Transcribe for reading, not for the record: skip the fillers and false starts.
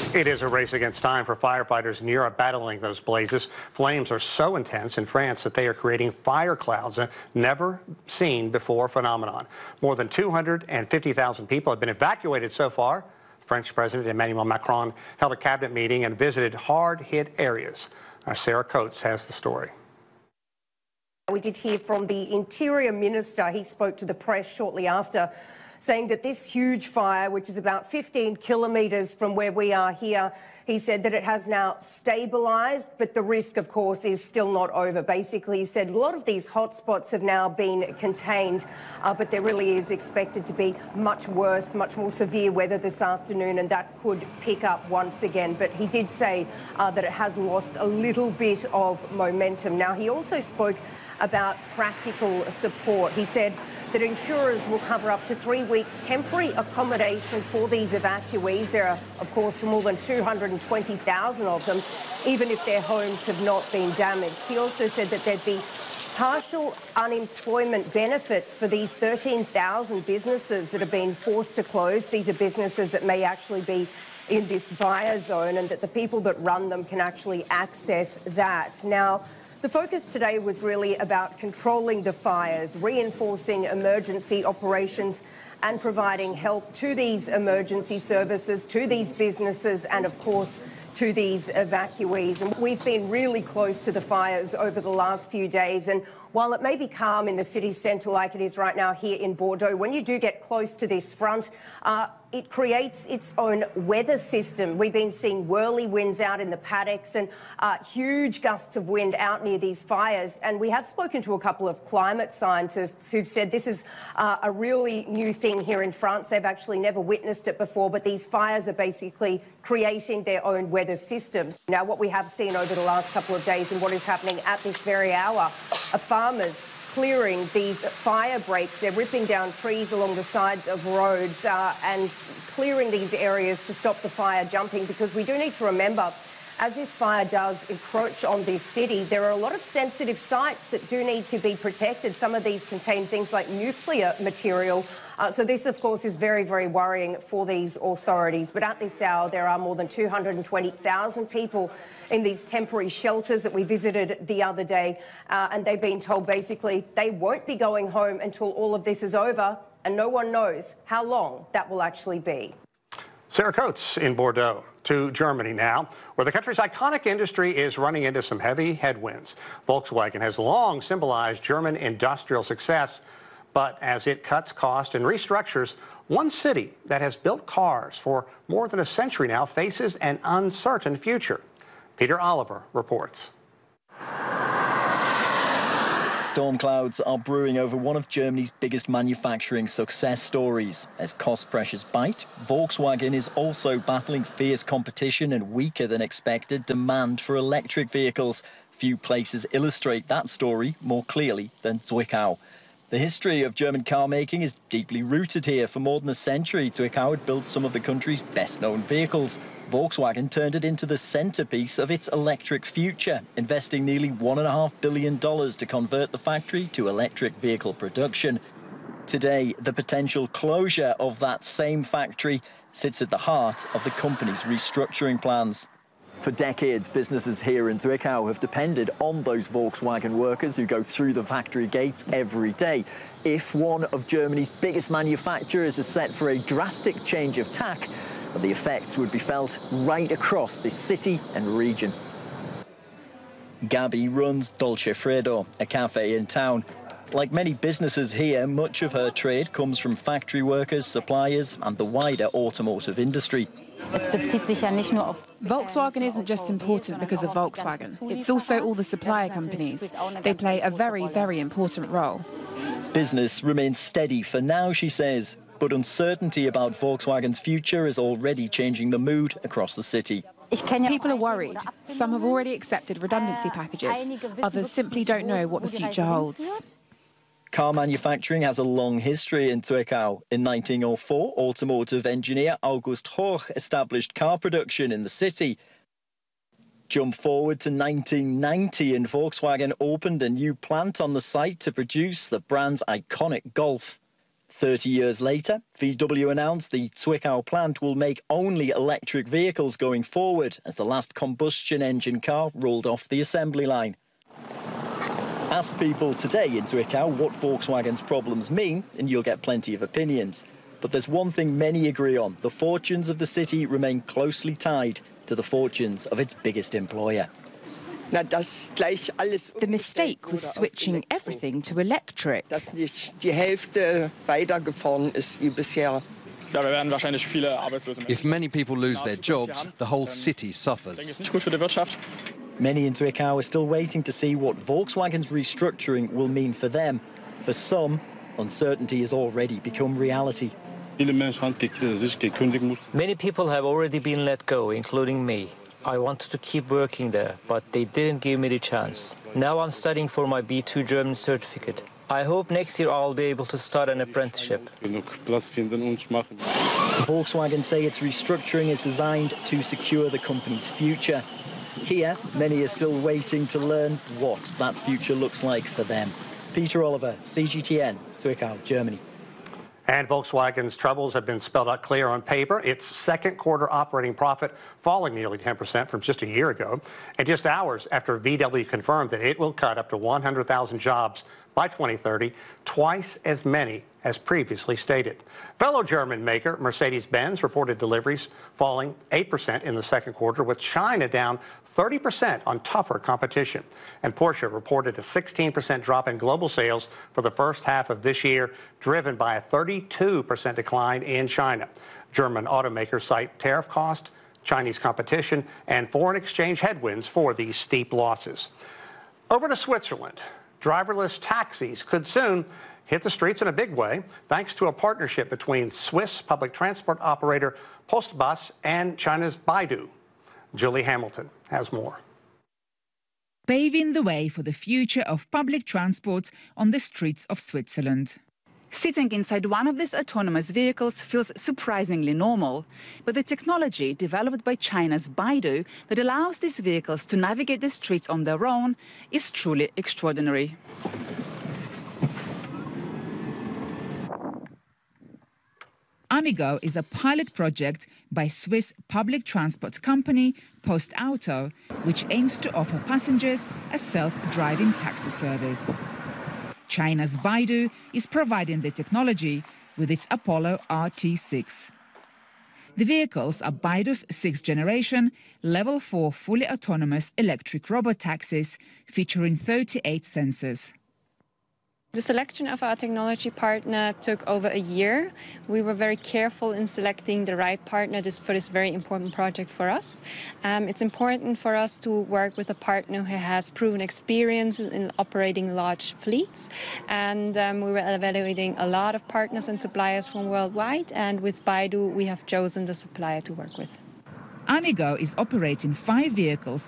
It is a race against time for firefighters in Europe battling those blazes. Flames are so intense in France that they are creating fire clouds, a never seen before phenomenon. More than 250,000 people have been evacuated so far. French President Emmanuel Macron held a cabinet meeting and visited hard-hit areas. Sarah Coates has the story. We did hear from the Interior Minister. He spoke to the press shortly after, saying that this huge fire, which is about 15 kilometres from where we are here, he said that it has now stabilised, but the risk, of course, is still not over. Basically, he said a lot of these hotspots have now been contained, but there really is expected to be much worse, much more severe weather this afternoon, and that could pick up once again. But he did say that it has lost a little bit of momentum. Now, he also spoke about practical support. He said that insurers will cover up to 3 weeks temporary accommodation for these evacuees. There are, of course, more than 220,000 of them, even if their homes have not been damaged. He also said that there'd be partial unemployment benefits for these 13,000 businesses that have been forced to close. These are businesses that may actually be in this fire zone, and that the people that run them can actually access that. Now, the focus today was really about controlling the fires, reinforcing emergency operations and providing help to these emergency services, to these businesses and, of course, to these evacuees. And we've been really close to the fires over the last few days. And while it may be calm in the city centre like it is right now here in Bordeaux, when you do get close to this front, it creates its own weather system. We've been seeing whirly winds out in the paddocks and huge gusts of wind out near these fires. And we have spoken to a couple of climate scientists who've said this is a really new thing here in France. They've actually never witnessed it before, but these fires are basically creating their own weather systems. Now, what we have seen over the last couple of days and what is happening at this very hour are farmers clearing these fire breaks. They're ripping down trees along the sides of roads and clearing these areas to stop the fire jumping, because we do need to remember, as this fire does encroach on this city, there are a lot of sensitive sites that do need to be protected. Some of these contain things like nuclear material. So this, of course, is very, very worrying for these authorities. But at this hour, there are more than 220,000 people in these temporary shelters that we visited the other day. And they've been told basically they won't be going home until all of this is over. And no one knows how long that will actually be. Sarah Coates in Bordeaux. To Germany now, where the country's iconic industry is running into some heavy headwinds. Volkswagen has long symbolized German industrial success, but as it cuts cost and restructures, one city that has built cars for more than a century now faces an uncertain future. Peter Oliver reports. Storm clouds are brewing over one of Germany's biggest manufacturing success stories. As cost pressures bite, Volkswagen is also battling fierce competition and weaker than expected demand for electric vehicles. Few places illustrate that story more clearly than Zwickau. The history of German car making is deeply rooted here. For more than a century, Zwickau had built some of the country's best-known vehicles. Volkswagen turned it into the centrepiece of its electric future, investing nearly $1.5 billion to convert the factory to electric vehicle production. Today, the potential closure of that same factory sits at the heart of the company's restructuring plans. For decades, businesses here in Zwickau have depended on those Volkswagen workers who go through the factory gates every day. If one of Germany's biggest manufacturers is set for a drastic change of tack, the effects would be felt right across this city and region. Gabby runs Dolce Freddo, a cafe in town. Like many businesses here, much of her trade comes from factory workers, suppliers and the wider automotive industry. Volkswagen isn't just important because of Volkswagen. It's also all the supplier companies. They play a very, very important role. Business remains steady for now, she says, but uncertainty about Volkswagen's future is already changing the mood across the city. People are worried. Some have already accepted redundancy packages. Others simply don't know what the future holds. Car manufacturing has a long history in Zwickau. In 1904, automotive engineer August Horch established car production in the city. Jump forward to 1990 and Volkswagen opened a new plant on the site to produce the brand's iconic Golf. 30 years later, VW announced the Zwickau plant will make only electric vehicles going forward as the last combustion engine car rolled off the assembly line. Ask people today in Zwickau what Volkswagen's problems mean, and you'll get plenty of opinions. But there's one thing many agree on. The fortunes of the city remain closely tied to the fortunes of its biggest employer. The mistake was switching everything to electric. If many people lose their jobs, the whole city suffers. Many in Zwickau are still waiting to see what Volkswagen's restructuring will mean for them. For some, uncertainty has already become reality. Many people have already been let go, including me. I wanted to keep working there, but they didn't give me the chance. Now I'm studying for my B2 German certificate. I hope next year I'll be able to start an apprenticeship. Volkswagen say its restructuring is designed to secure the company's future. Here, many are still waiting to learn what that future looks like for them. Peter Oliver, CGTN, Zwickau, Germany. And Volkswagen's troubles have been spelled out clear on paper. Its second quarter operating profit falling nearly 10% from just a year ago. And just hours after VW confirmed that it will cut up to 100,000 jobs by 2030, twice as many as previously stated. Fellow German maker Mercedes-Benz reported deliveries falling 8% in the second quarter, with China down 30% on tougher competition. And Porsche reported a 16% drop in global sales for the first half of this year, driven by a 32% decline in China. German automakers cite tariff cost, Chinese competition, and foreign exchange headwinds for these steep losses. Over to Switzerland. Driverless taxis could soon hit the streets in a big way, thanks to a partnership between Swiss public transport operator Postbus and China's Baidu. Julie Hamilton has more. Paving the way for the future of public transport on the streets of Switzerland. Sitting inside one of these autonomous vehicles feels surprisingly normal. But the technology developed by China's Baidu that allows these vehicles to navigate the streets on their own is truly extraordinary. Amigo is a pilot project by Swiss public transport company PostAuto, which aims to offer passengers a self-driving taxi service. China's Baidu is providing the technology with its Apollo RT6. The vehicles are Baidu's sixth generation, level 4 fully autonomous electric robotaxis featuring 38 sensors. The selection of our technology partner took over a year. We were very careful in selecting the right partner for this very important project for us. It's important for us to work with a partner who has proven experience in operating large fleets. And we were evaluating a lot of partners and suppliers from worldwide. And with Baidu, we have chosen the supplier to work with. Amigo is operating 5 vehicles